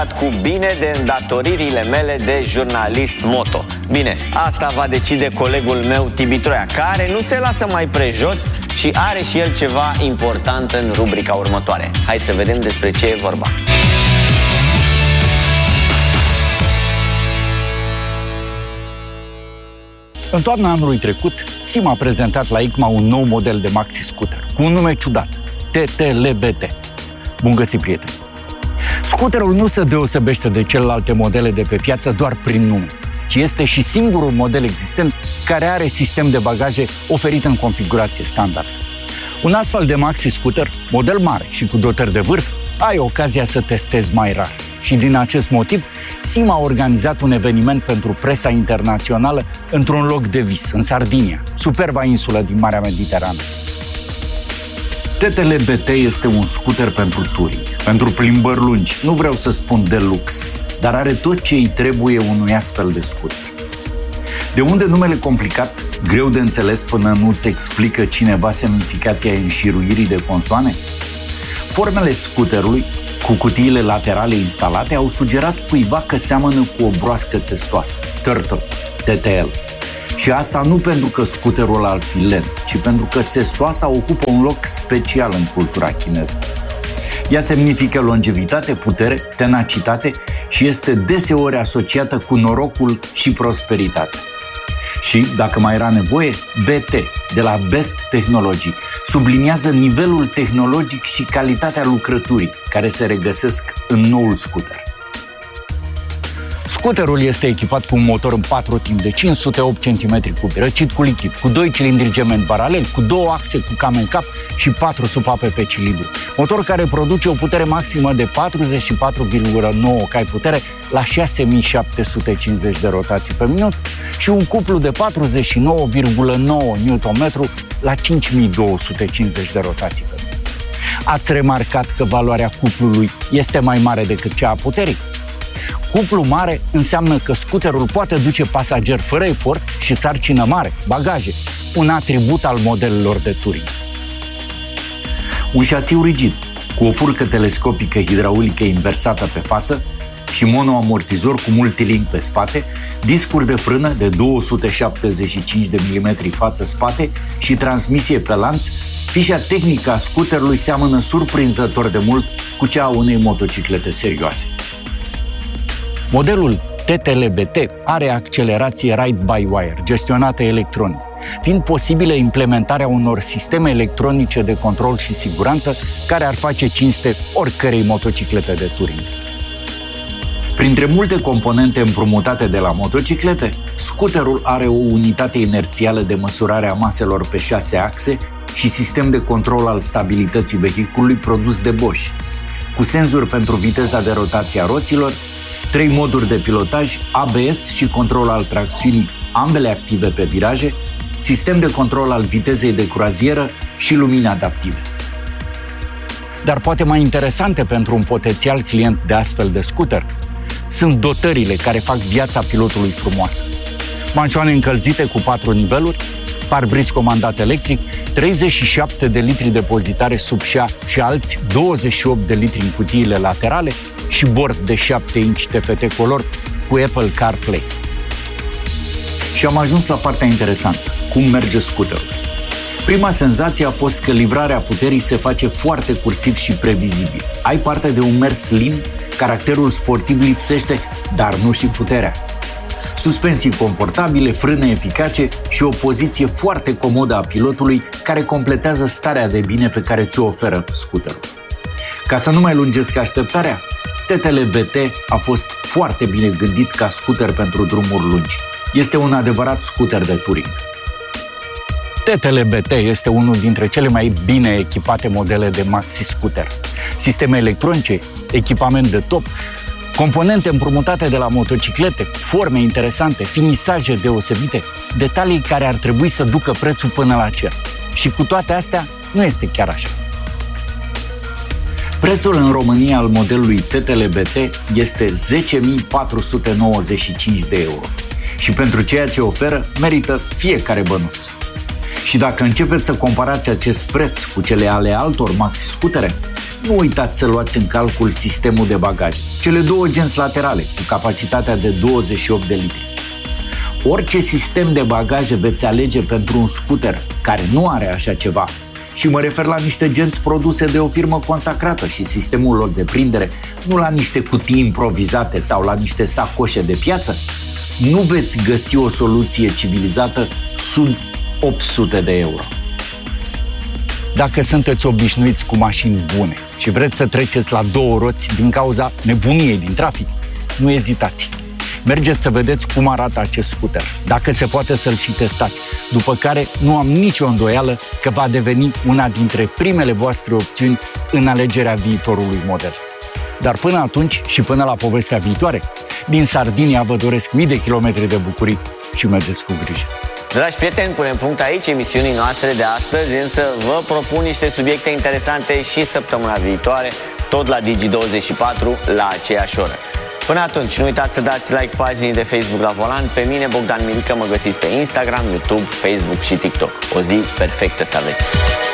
cu bine de îndatoririle mele de jurnalist moto. Bine, asta va decide colegul meu Tibi Troia, care nu se lasă mai prejos și are și el ceva important în rubrica următoare. Hai să vedem despre ce e vorba. În toamna anului trecut, SIM a prezentat la ICMA un nou model de maxi-scooter cu un nume ciudat, TTLBT. Bun găsit, prieteni! Scooterul nu se deosebește de celelalte modele de pe piață doar prin nume, ci este și singurul model existent care are sistem de bagaje oferit în configurație standard. Un astfel de maxi-scooter, model mare și cu dotări de vârf, ai ocazia să testezi mai rar. Și din acest motiv, SIM a organizat un eveniment pentru presa internațională într-un loc de vis, în Sardinia, superba insulă din Marea Mediterană. TTLBT este un scooter pentru touring, pentru plimbări lungi, nu vreau să spun de lux, dar are tot ce îi trebuie unui astfel de scooter. De unde numele complicat, greu de înțeles până nu-ți explică cineva semnificația înșiruirii de consoane? Formele scooterului, cu cutiile laterale instalate, au sugerat cuiva că seamănă cu o broască țestoasă, Turtle, TTL. Și asta nu pentru că scooterul ar fi lent, ci pentru că țestoasa ocupă un loc special în cultura chineză. Ea semnifică longevitate, putere, tenacitate și este deseori asociată cu norocul și prosperitatea. Și, dacă mai era nevoie, BT, de la Best Technology, subliniază nivelul tehnologic și calitatea lucrăturii care se regăsesc în noul scooter. Scooterul este echipat cu un motor în 4 timp de 508 cm3, răcit cu lichid, cu 2 cilindri gemeni paraleli, cu 2 axe cu cam în cap și 4 supape pe cilindru. Motor care produce o putere maximă de 44,9 cai putere la 6750 de rotații pe minut și un cuplu de 49,9 Nm la 5250 de rotații pe minut. Ați remarcat că valoarea cuplului este mai mare decât cea a puterii? Cuplu mare înseamnă că scooterul poate duce pasageri fără efort și sarcină mare, bagaje, un atribut al modelelor de touring. Un șasiu rigid, cu o furcă telescopică hidraulică inversată pe față și monoamortizor cu multilink pe spate, discuri de frână de 275 de mm față-spate și transmisie pe lanț, fișa tehnică a scooterului seamănă surprinzător de mult cu cea a unei motociclete serioase. Modelul TTLBT are accelerație ride-by-wire, gestionată electronic, fiind posibilă implementarea unor sisteme electronice de control și siguranță care ar face cinste oricărei motociclete de touring. Printre multe componente împrumutate de la motociclete, scooterul are o unitate inerțială de măsurare a maselor pe 6 axe și sistem de control al stabilității vehiculului produs de Bosch, cu senzori pentru viteza de rotație a roților, 3 moduri de pilotaj, ABS și control al tracțiunii, ambele active pe viraje, sistem de control al vitezei de croazieră și lumini adaptive. Dar poate mai interesante pentru un potențial client de astfel de scooter sunt dotările care fac viața pilotului frumoasă. Manșoane încălzite cu 4 niveluri, parbriz comandat electric, 37 de litri depozitare sub șa și alți 28 de litri în cutiile laterale și bord de 7 inch TFT Color cu Apple CarPlay. Și am ajuns la partea interesantă, cum merge scooterul. Prima senzație a fost că livrarea puterii se face foarte cursiv și previzibil. Ai parte de un mers lin, caracterul sportiv lipsește, dar nu și puterea. Suspensii confortabile, frâne eficace și o poziție foarte comodă a pilotului care completează starea de bine pe care ți-o oferă scooterul. Ca să nu mai lungesc așteptarea, TTLBT a fost foarte bine gândit ca scooter pentru drumuri lungi. Este un adevărat scooter de touring. TTLBT este unul dintre cele mai bine echipate modele de maxi-scooter. Sisteme electronice, echipament de top, componente împrumutate de la motociclete, forme interesante, finisaje deosebite, detalii care ar trebui să ducă prețul până la cer. Și cu toate astea, nu este chiar așa. Prețul în România al modelului TTLBT este 10.495 de euro. Și pentru ceea ce oferă, merită fiecare bănuț. Și dacă începeți să comparați acest preț cu cele ale altor maxi-scutere, nu uitați să luați în calcul sistemul de bagaje, cele două genți laterale, cu capacitatea de 28 de litri. Orice sistem de bagaje veți alege pentru un scooter care nu are așa ceva, și mă refer la niște genți produse de o firmă consacrată și sistemul lor de prindere, nu la niște cutii improvizate sau la niște sacoșe de piață, nu veți găsi o soluție civilizată sub 800 de euro. Dacă sunteți obișnuiți cu mașini bune și vreți să treceți la două roți din cauza nebuniei din trafic, nu ezitați. Mergeți să vedeți cum arată acest scooter, dacă se poate să-l și testați, după care nu am nicio îndoială că va deveni una dintre primele voastre opțiuni în alegerea viitorului model. Dar până atunci și până la povestea viitoare, din Sardinia vă doresc mii de kilometri de bucurii și mergeți cu grijă. Dragi prieteni, punem punct aici emisiunii noastre de astăzi, însă vă propun niște subiecte interesante și săptămâna viitoare, tot la Digi24, la aceeași oră. Până atunci, nu uitați să dați like paginii de Facebook La Volan. Pe mine, Bogdan Mirică, mă găsiți pe Instagram, YouTube, Facebook și TikTok. O zi perfectă să aveți!